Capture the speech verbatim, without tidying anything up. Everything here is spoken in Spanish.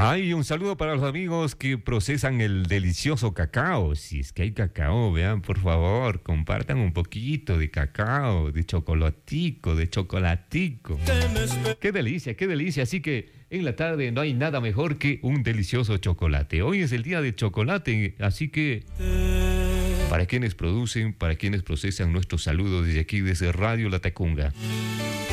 Ay, un saludo para los amigos que procesan el delicioso cacao. Si es que hay cacao, vean, por favor, compartan un poquito de cacao, de chocolatico, de chocolatico. Qué delicia, qué delicia. Así que en la tarde no hay nada mejor que un delicioso chocolate. Hoy es el día del chocolate, así que para quienes producen, para quienes procesan nuestros saludos desde aquí, desde Radio La Tacunga.